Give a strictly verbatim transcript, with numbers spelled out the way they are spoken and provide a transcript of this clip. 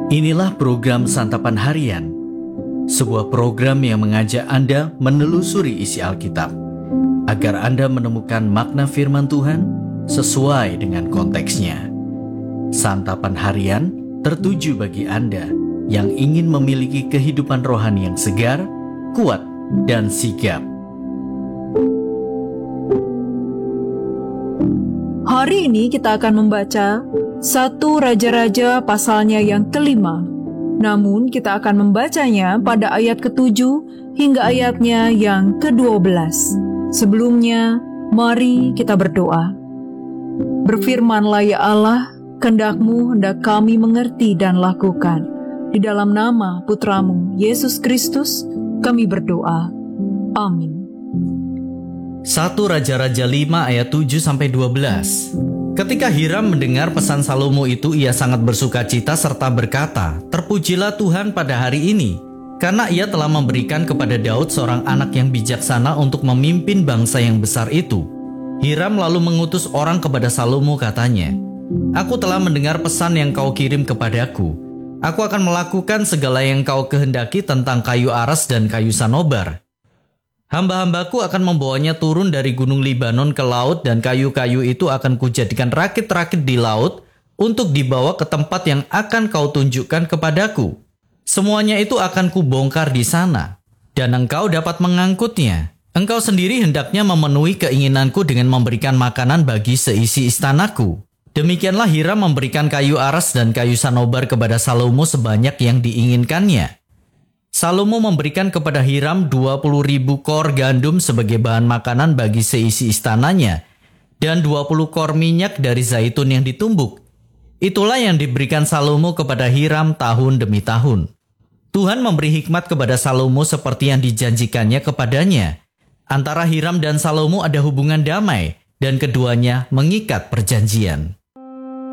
Inilah program Santapan Harian, sebuah program yang mengajak Anda menelusuri isi Alkitab, agar Anda menemukan makna firman Tuhan sesuai dengan konteksnya. Santapan Harian tertuju bagi Anda yang ingin memiliki kehidupan rohani yang segar, kuat, dan sigap. Hari ini kita akan membaca satu Raja-Raja pasalnya yang kelima. Namun kita akan membacanya pada ayat ketujuh hingga ayatnya yang kedua belas. Sebelumnya, mari kita berdoa. Berfirmanlah ya Allah, kehendak-Mu hendak kami mengerti dan lakukan. Di dalam nama Putramu, Yesus Kristus, kami berdoa. Amin. satu Raja-Raja lima ayat tujuh sampai dua belas. Ketika Hiram mendengar pesan Salomo itu, ia sangat bersukacita serta berkata, "Terpujilah Tuhan pada hari ini, karena ia telah memberikan kepada Daud seorang anak yang bijaksana untuk memimpin bangsa yang besar itu." Hiram lalu mengutus orang kepada Salomo, katanya, "Aku telah mendengar pesan yang kau kirim kepadaku. Aku akan melakukan segala yang kau kehendaki tentang kayu aras dan kayu sanobar. Hamba-hambaku akan membawanya turun dari gunung Libanon ke laut, dan kayu-kayu itu akan kujadikan rakit-rakit di laut untuk dibawa ke tempat yang akan kau tunjukkan kepadaku. Semuanya itu akan kubongkar di sana, dan engkau dapat mengangkutnya. Engkau sendiri hendaknya memenuhi keinginanku dengan memberikan makanan bagi seisi istanaku." Demikianlah Hiram memberikan kayu aras dan kayu sanobar kepada Salomo sebanyak yang diinginkannya. Salomo memberikan kepada Hiram dua puluh ribu kor gandum sebagai bahan makanan bagi seisi istananya, dan dua puluh kor minyak dari zaitun yang ditumbuk. Itulah yang diberikan Salomo kepada Hiram tahun demi tahun. Tuhan memberi hikmat kepada Salomo seperti yang dijanjikannya kepadanya. Antara Hiram dan Salomo ada hubungan damai, dan keduanya mengikat perjanjian.